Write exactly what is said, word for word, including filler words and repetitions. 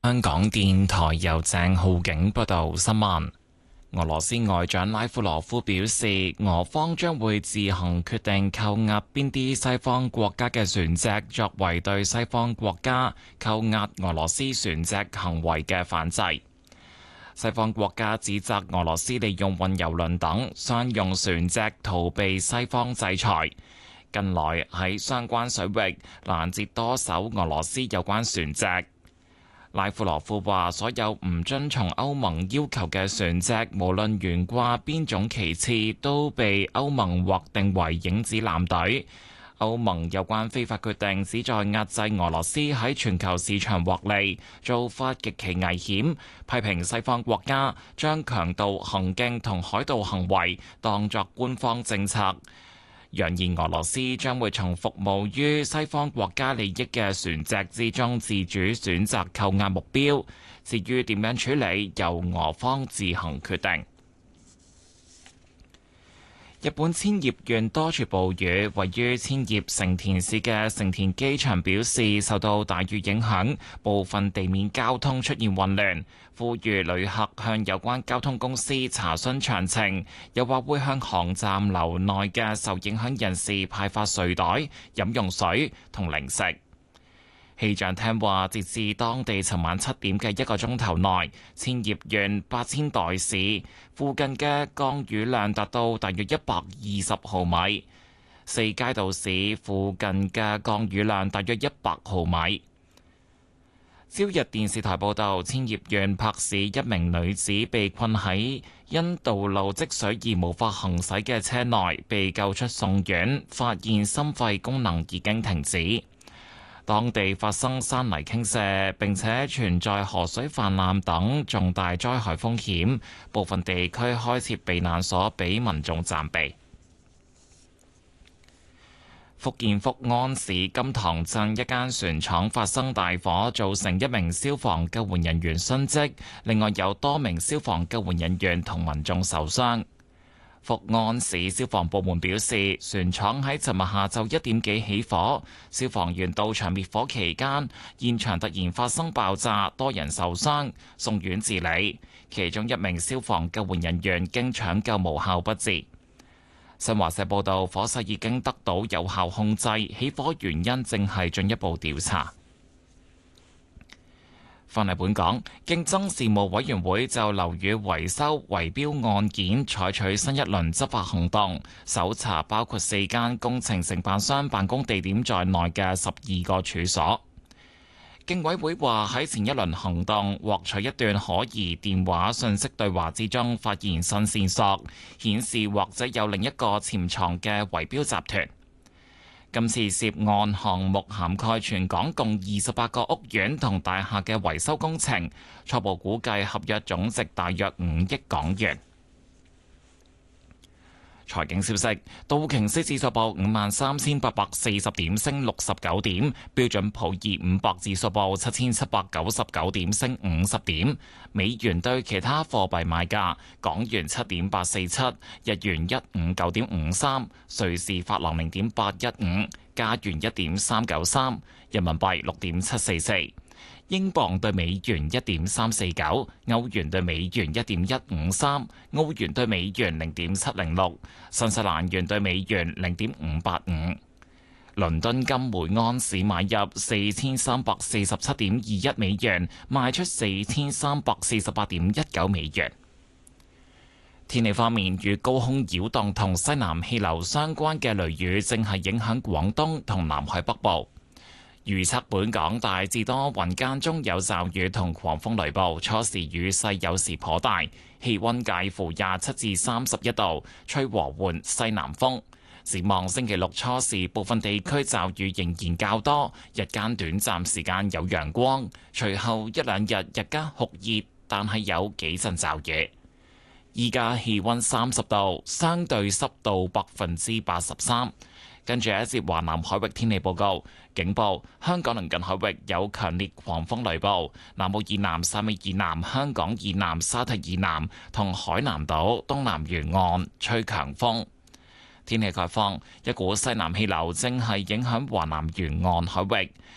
香港電台由鄭浩景報道新聞。俄羅斯外長拉夫羅夫表示，俄方將會自行決定扣押邊啲西方國家嘅船隻，作為對西方國家扣押俄羅斯船隻行為嘅反制。西方國家指責俄羅斯利用運油輪等商用船隻逃避西方制裁，近來喺相關水域攔截多艘俄羅斯有關船隻。拉夫羅夫話：所有唔遵從歐盟要求嘅船隻，無論懸掛邊種旗幟，都被歐盟劃定為影子艦隊。歐盟有關非法決定旨在壓制俄羅斯喺全球市場獲利，做法極其危險。批評西方國家將強盜行徑同海盜行為當作官方政策，揚言俄羅斯將會從服務於西方國家利益嘅船隻之中自主選擇扣押目標，至於點樣處理，由俄方自行決定。日本千葉縣多處暴雨，位於千葉成田市嘅成田機場表示，受到大雨影響，部分地面交通出現混亂，呼籲旅客向有關交通公司查詢詳情，又話會向航站樓內嘅受影響人士派發睡袋、飲用水同零食。氣象廳話，截至當地尋晚七點嘅一個鐘頭內，千葉縣八千代市附近嘅降雨量達到大約一百二十毫米，四階道市附近嘅降雨量大約一百毫米。朝日電視台報道，千葉縣柏市一名女子被困喺因道路積水而無法行駛嘅車內，被救出送院，發現心肺功能已經停止。當地發生山泥傾瀉，並且存在河水泛濫等重大災害風險，部分地區開設避難所俾民眾暫避。福建福安市金塘鎮一間船廠發生大火，造成一名消防救援人員殉職，另外有多名消防救援人員同民眾受傷。福安市消防部門表示，船廠喺尋日下晝一點幾起火，消防員到場滅火期間，現場突然發生爆炸，多人受傷，送院治理。其中一名消防救援人員經搶救無效不治。新華社報道，火勢已經得到有效控制，起火原因正係進一步調查。翻嚟本港，競爭事務委員會就樓宇維修圍標案件採取新一輪執法行動，搜查包括四間工程承辦商辦公地點在內嘅十二個處所。競委會話喺前一輪行動獲取一段可疑電話訊息對話之中，發現新線索，顯示或者有另一個潛藏嘅圍標集團。今次涉案項目涵蓋全港共二十八個屋苑同大廈嘅維修工程，初步估計合約總值大約五億港元。財經消息，道瓊斯指數報五萬三千八百四十點，升六十九點；標準普爾五百指數報七千七百九十九點，升五十點。美元對其他貨幣賣價：港元七點八四七，日元一五九點五三，瑞士法郎零點八一五，加元一點三九三，人民幣六點七四四。英鎊對美元一點三四九，歐元對美元一點一五三，澳元對美元零點七零六，新西蘭元對美元零點五八五。倫敦金每安士買入四千三百四十七點二一美元，賣出四千三百四十八點一九美元。天氣方面，與高空擾動同西南氣流相關嘅雷雨正係影響廣東同南海北部。預測本港大致多雲，間中有驟雨同狂風雷暴，初時雨勢有時頗大，氣溫介乎廿七至三十一度，吹和緩西南風。展望星期六初時，部分地區驟雨仍然較多，日間短暫時間有陽光，隨後一兩日日間酷熱，但係有幾陣驟雨。依家氣溫三十度，相對濕度百分之八十三。跟住一節華南海域天氣報告，警報：香港鄰近海域有強烈狂風雷暴，南澳以南、汕尾以南、香港以南、沙堤以南同海南島東南沿岸吹強風。天氣概況：一股西南氣流正係影響華南沿岸海域。